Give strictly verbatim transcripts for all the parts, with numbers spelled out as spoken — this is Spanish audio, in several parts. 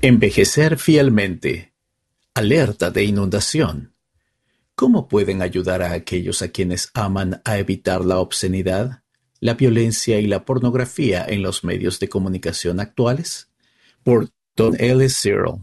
Envejecer fielmente. Alerta de inundación. ¿Cómo pueden ayudar a aquellos a quienes aman a evitar la obscenidad, la violencia y la pornografía en los medios de comunicación actuales? Por Don Ellis Cyril.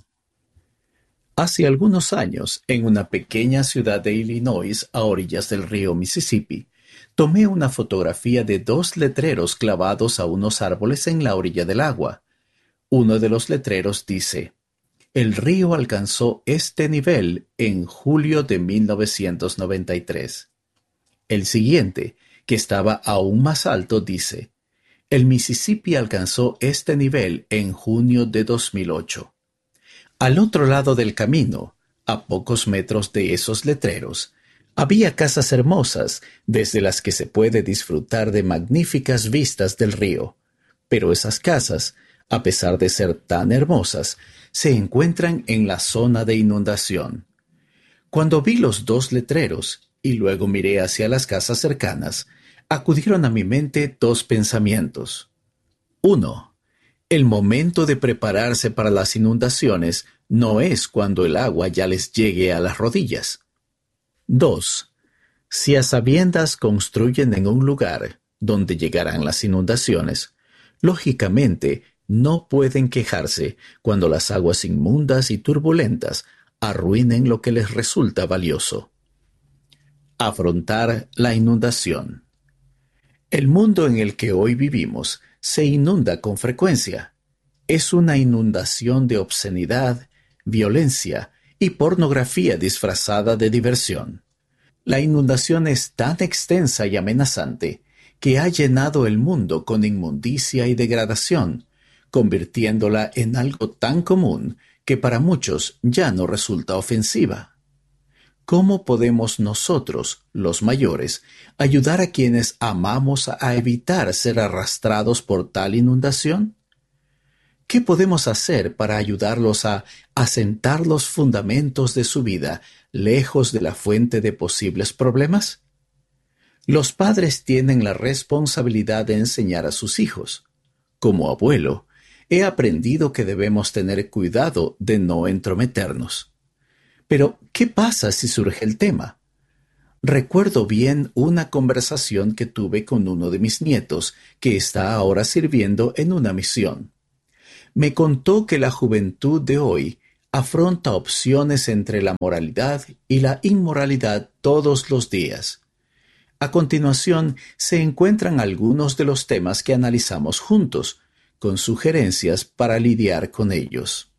Hace algunos años, en una pequeña ciudad de Illinois a orillas del río Mississippi, tomé una fotografía de dos letreros clavados a unos árboles en la orilla del agua. Uno de los letreros dice: el río alcanzó este nivel en julio de mil novecientos noventa y tres. El siguiente, que estaba aún más alto, dice: el Mississippi alcanzó este nivel en junio de dos mil ocho. Al otro lado del camino, a pocos metros de esos letreros, había casas hermosas, desde las que se puede disfrutar de magníficas vistas del río. Pero esas casas, a pesar de ser tan hermosas, se encuentran en la zona de inundación. Cuando vi los dos letreros y luego miré hacia las casas cercanas, acudieron a mi mente dos pensamientos. Uno, el momento de prepararse para las inundaciones no es cuando el agua ya les llegue a las rodillas. Dos, si a sabiendas construyen en un lugar donde llegarán las inundaciones, lógicamente no pueden quejarse cuando las aguas inmundas y turbulentas arruinen lo que les resulta valioso. Afrontar la inundación. El mundo en el que hoy vivimos se inunda con frecuencia. Es una inundación de obscenidad, violencia y pornografía disfrazada de diversión. La inundación es tan extensa y amenazante que ha llenado el mundo con inmundicia y degradación, convirtiéndola en algo tan común que para muchos ya no resulta ofensiva. ¿Cómo podemos nosotros, los mayores, ayudar a quienes amamos a evitar ser arrastrados por tal inundación? ¿Qué podemos hacer para ayudarlos a asentar los fundamentos de su vida lejos de la fuente de posibles problemas? Los padres tienen la responsabilidad de enseñar a sus hijos. Como abuelo, he aprendido que debemos tener cuidado de no entrometernos. Pero, ¿qué pasa si surge el tema? Recuerdo bien una conversación que tuve con uno de mis nietos, que está ahora sirviendo en una misión. Me contó que la juventud de hoy afronta opciones entre la moralidad y la inmoralidad todos los días. A continuación se encuentran algunos de los temas que analizamos juntos, con sugerencias para lidiar con ellos.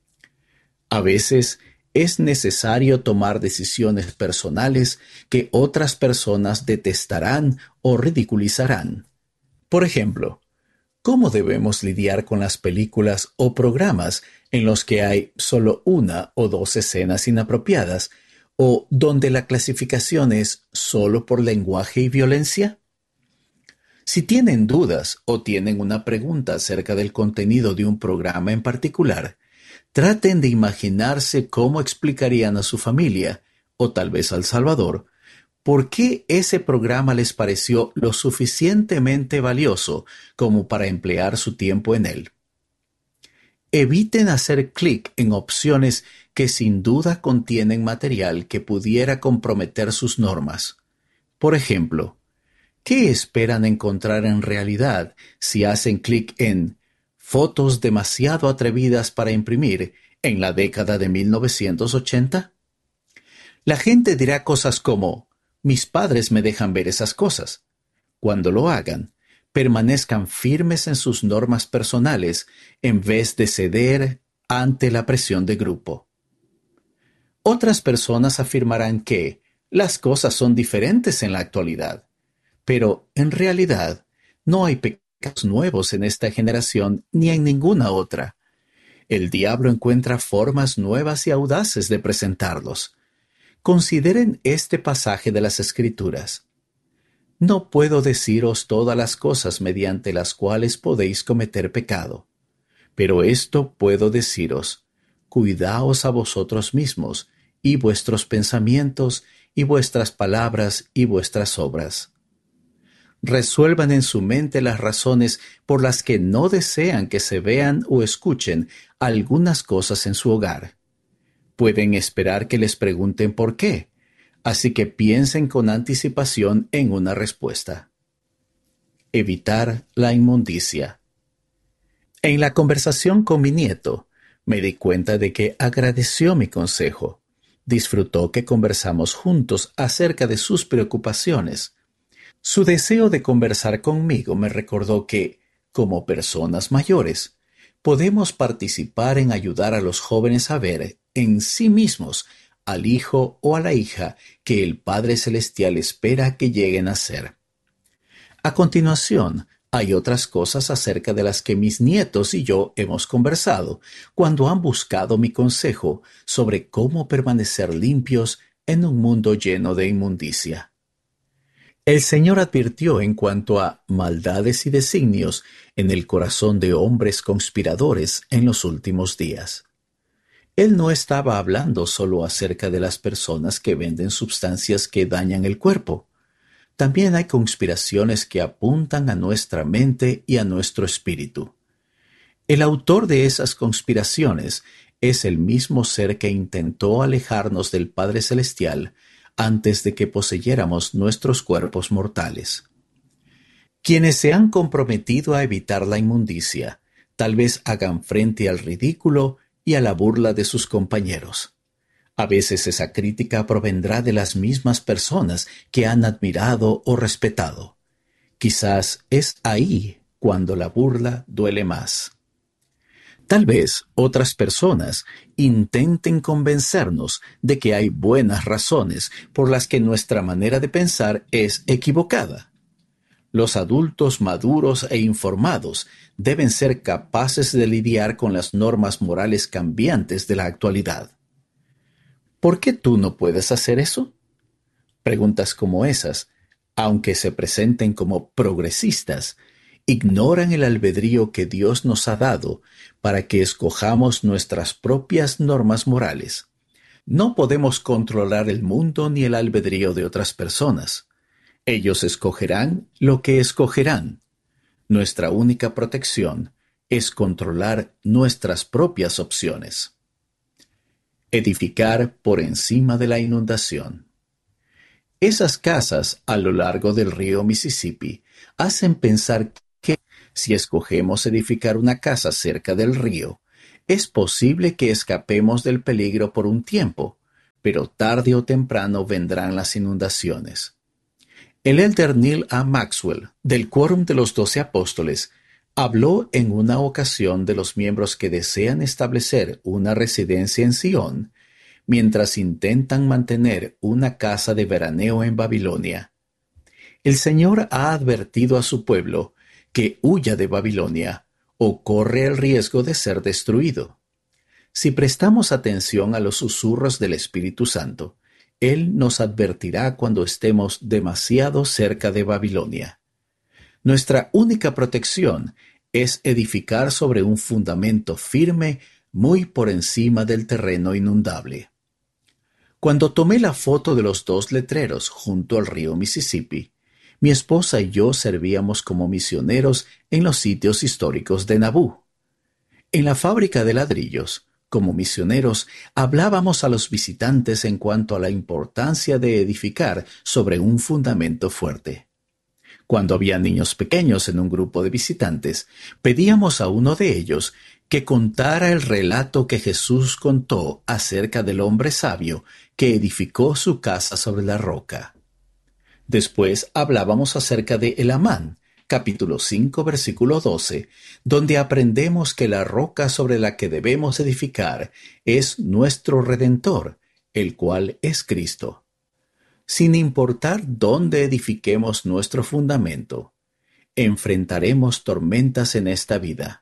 A veces es necesario tomar decisiones personales que otras personas detestarán o ridiculizarán. Por ejemplo, ¿cómo debemos lidiar con las películas o programas en los que hay solo una o dos escenas inapropiadas o donde la clasificación es solo por lenguaje y violencia? Si tienen dudas o tienen una pregunta acerca del contenido de un programa en particular, traten de imaginarse cómo explicarían a su familia, o tal vez al Salvador, por qué ese programa les pareció lo suficientemente valioso como para emplear su tiempo en él. Eviten hacer clic en opciones que sin duda contienen material que pudiera comprometer sus normas. Por ejemplo, ¿qué esperan encontrar en realidad si hacen clic en fotos demasiado atrevidas para imprimir en la década de mil novecientos ochenta? La gente dirá cosas como: mis padres me dejan ver esas cosas. Cuando lo hagan, permanezcan firmes en sus normas personales en vez de ceder ante la presión de grupo. Otras personas afirmarán que las cosas son diferentes en la actualidad. Pero, en realidad, no hay pecados nuevos en esta generación ni en ninguna otra. El diablo encuentra formas nuevas y audaces de presentarlos. Consideren este pasaje de las Escrituras. No puedo deciros todas las cosas mediante las cuales podéis cometer pecado. Pero esto puedo deciros: cuidaos a vosotros mismos, y vuestros pensamientos, y vuestras palabras, y vuestras obras. resuelvan en su mente las razones por las que no desean que se vean o escuchen algunas cosas en su hogar. Pueden esperar que les pregunten por qué, así que piensen con anticipación en una respuesta. Evitar la inmundicia. En la conversación con mi nieto, me di cuenta de que agradeció mi consejo. Disfrutó que conversamos juntos acerca de sus preocupaciones. Su deseo de conversar conmigo me recordó que, como personas mayores, podemos participar en ayudar a los jóvenes a ver en sí mismos al hijo o a la hija que el Padre Celestial espera que lleguen a ser. A continuación, hay otras cosas acerca de las que mis nietos y yo hemos conversado cuando han buscado mi consejo sobre cómo permanecer limpios en un mundo lleno de inmundicia. El Señor advirtió en cuanto a maldades y designios en el corazón de hombres conspiradores en los últimos días. Él no estaba hablando solo acerca de las personas que venden sustancias que dañan el cuerpo. También hay conspiraciones que apuntan a nuestra mente y a nuestro espíritu. El autor de esas conspiraciones es el mismo ser que intentó alejarnos del Padre Celestial antes de que poseyéramos nuestros cuerpos mortales. Quienes se han comprometido a evitar la inmundicia, tal vez hagan frente al ridículo y a la burla de sus compañeros. A veces esa crítica provendrá de las mismas personas que han admirado o respetado. Quizás es ahí cuando la burla duele más. Tal vez otras personas intenten convencernos de que hay buenas razones por las que nuestra manera de pensar es equivocada. Los adultos maduros e informados deben ser capaces de lidiar con las normas morales cambiantes de la actualidad. ¿Por qué tú no puedes hacer eso? Preguntas como esas, aunque se presenten como progresistas, ignoran el albedrío que Dios nos ha dado para que escojamos nuestras propias normas morales. No podemos controlar el mundo ni el albedrío de otras personas. Ellos escogerán lo que escogerán. Nuestra única protección es controlar nuestras propias opciones. Edificar por encima de la inundación. Esas casas a lo largo del río Mississippi hacen pensar que, si escogemos edificar una casa cerca del río, es posible que escapemos del peligro por un tiempo, pero tarde o temprano vendrán las inundaciones. El elder Neil A. Maxwell, del Quórum de los Doce Apóstoles, habló en una ocasión de los miembros que desean establecer una residencia en Sion, mientras intentan mantener una casa de veraneo en Babilonia. El Señor ha advertido a su pueblo que huya de Babilonia o corre el riesgo de ser destruido. Si prestamos atención a los susurros del Espíritu Santo, Él nos advertirá cuando estemos demasiado cerca de Babilonia. Nuestra única protección es edificar sobre un fundamento firme muy por encima del terreno inundable. Cuando tomé la foto de los dos letreros junto al río Mississippi, mi esposa y yo servíamos como misioneros en los sitios históricos de Nabú. En la fábrica de ladrillos, como misioneros, hablábamos a los visitantes en cuanto a la importancia de edificar sobre un fundamento fuerte. Cuando había niños pequeños en un grupo de visitantes, pedíamos a uno de ellos que contara el relato que Jesús contó acerca del hombre sabio que edificó su casa sobre la roca. Después hablábamos acerca de Elamán, capítulo cinco, versículo doce, donde aprendemos que la roca sobre la que debemos edificar es nuestro Redentor, el cual es Cristo. Sin importar dónde edifiquemos nuestro fundamento, enfrentaremos tormentas en esta vida.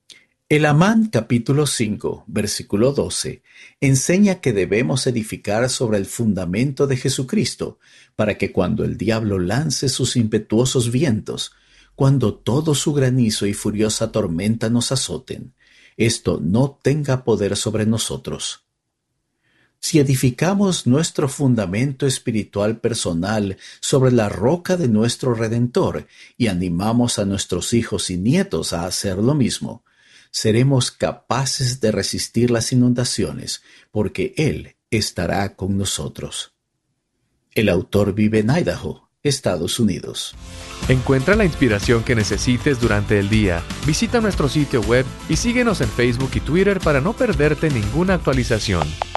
Elamán capítulo cinco, versículo doce, enseña que debemos edificar sobre el fundamento de Jesucristo, para que cuando el diablo lance sus impetuosos vientos, cuando todo su granizo y furiosa tormenta nos azoten, esto no tenga poder sobre nosotros. Si edificamos nuestro fundamento espiritual personal sobre la roca de nuestro Redentor y animamos a nuestros hijos y nietos a hacer lo mismo, seremos capaces de resistir las inundaciones, porque Él estará con nosotros. El autor vive en Idaho, Estados Unidos. Encuentra la inspiración que necesites durante el día. Visita nuestro sitio web y síguenos en Facebook y Twitter para no perderte ninguna actualización.